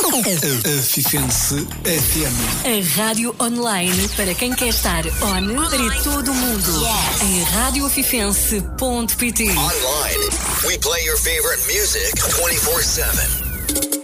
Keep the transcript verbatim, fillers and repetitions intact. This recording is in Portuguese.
A Fifense F M. A rádio online para quem quer estar on para todo o mundo. Yes. Em rádio afifense ponto pt. Online, we play your favorite music twenty-four seven.